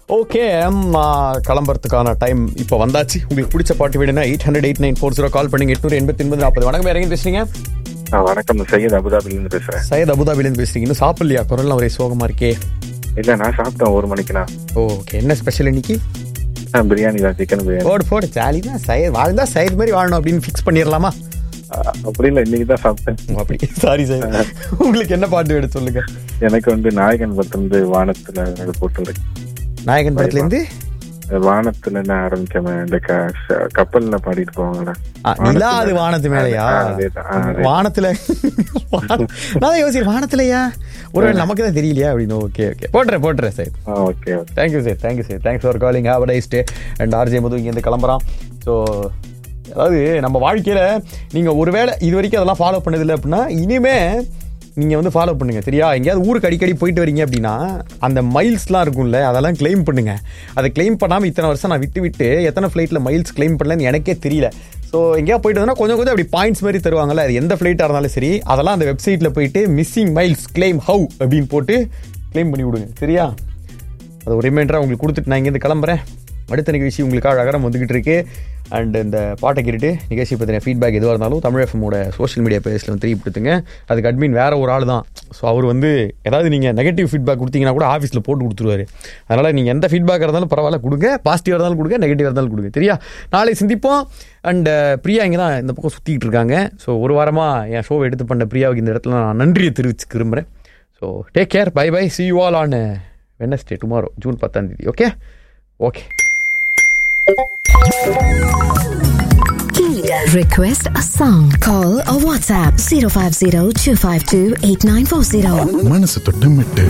Okay, கிளம்புறதுக்கான time இப்போ வந்தாச்சு. உங்களுக்கு பிடிச்ச பாட்டு வேணும்னா 800-8940 கால் பண்ணுங்க. 889-40. வணக்கம், வேற எங்க பேசுறீங்க? வணக்கம், சையத் அபுதாபிலிருந்து பேசுறேன். சையத் அபுதாபிலிருந்து பேசுறீங்க. இன்னும் சாப்பிடலையா? குரல்லாம் ஒரே சோகமா இருக்கே. இல்ல, நான் சாப்பிட்டேன் 1 மணிக்குண்ணா. ஓகே, என்ன ஸ்பெஷல் இன்னைக்கு? பிரியாணி தான், சிக்கன் பிரியாணி. போடு ஜாலி தான். சையத் வாழ்ந்தா சையத் மாதிரி வாழணும் அப்படின்னு ஃபிக்ஸ் பண்ணிடலாமா? அப்படி இல்லை, இன்னைக்கு தான் சாப்பிட்டேன். அப்படி சாரி சார். உங்களுக்கு என்ன பாட்டு வேணும் சொல்லுங்க. எனக்கு நாயகன் படத்துல வானத்துல போட்டுருக்கு. நாயகன் படத்துல இருந்து வானத்துல ஆரம்பிக்காம இந்த கப்பல்ல பாடிட்டு போவாங்களா, நிலா அது வானத்து மேலையா? வானத்துல நான் யோசிக்கிறேன், வானத்துலயா? ஒரு நமக்கு தான் தெரியலையா அப்படின்னு. ஓகே ஓகே, போட்டுறேன் sir. Okay, thank you sir, thanks for calling. Have a nice day. And RJ மது இங்கேருந்து கிளம்புறான். ஸோ அதாவது நம்ம வாழ்க்கையில் நீங்கள் ஒருவேளை இது வரைக்கும் அதெல்லாம் ஃபாலோ பண்ணதில்லை அப்படின்னா இனிமே நீங்கள் ஃபாலோ பண்ணுங்கள், சரியா? எங்கேயாவது ஊருக்கு அடிக்கடி போயிட்டு வரீங்க அப்படின்னா அந்த மைல்ஸ்லாம் இருக்கும்ல, அதெல்லாம் கிளைம் பண்ணுங்கள். அதை கிளைம் பண்ணாமல் இத்தனை வருஷம் நான் விட்டு எத்தனை ஃப்ளைட்டில் மைல்ஸ் கிளைம் பண்ணலன்னு எனக்கே தெரியல. ஸோ எங்கேயா போயிட்டு வந்தோன்னா கொஞ்சம் அப்படி பாயிண்ட்ஸ் மாதிரி தருவாங்கல்ல, அது எந்த ஃப்ளைட்டாக இருந்தாலும் சரி, அதெல்லாம் அந்த வெப்சைட்டில் போயிட்டு மிஸ்ஸிங் மைல்ஸ் கிளைம் ஹவு அப்படின்னு போட்டு கிளைம் பண்ணி விடுங்க, சரியா? அது ஒரு ரிமைண்டராக உங்களுக்கு கொடுத்துட்டு நான் இங்கேருந்து கிளம்புறேன். அடுத்த நிகழ்ச்சி உங்களுக்காக அகரம் வந்துக்கிட்டு இருக்கு. அண்ட் இந்த பாட்டை கேட்டுட்டு நிகழ்ச்சி பற்றின ஃபீட்பேக் எதுவாக இருந்தாலும் தமிழ் எஃப்எம்மோட சோஷியல் மீடியா பேஜில் தெரியப்படுத்துங்க. அதுக்கு அட்மின் வேறு ஒரு ஆள் தான். ஸோ அவர் ஏதாவது நீங்கள் நெகட்டிவ் ஃபீட்பேக் கொடுத்தீங்கன்னா கூட ஆஃபீஸில் போட்டு கொடுத்துருவாரு. அதனால் நீங்கள் எந்த ஃபீட்பேக்காக இருந்தாலும் பரவாயில்ல கொடுங்க. பாசிட்டிவாக இருந்தாலும் கொடுங்க, நெகட்டிவாக இருந்தாலும் கொடுங்க, சரியா? நாளை சிந்திப்போம். அண்ட் பிரியா இங்கே தான் இந்த பக்கம் சுற்றிக்கிட்டு இருக்காங்க. ஸோ ஒரு வாரமாக என் ஷோவை எடுத்து பண்ண பிரியாவுக்கு இந்த இடத்துல நான் நன்றியை தெரிவிச்சு விரும்புகிறேன். So take care, by by, see you all on Wednesday, tomorrow, June 10th. Okay. Request a song. Call or WhatsApp 050-252-8940. மனசு தொட்டு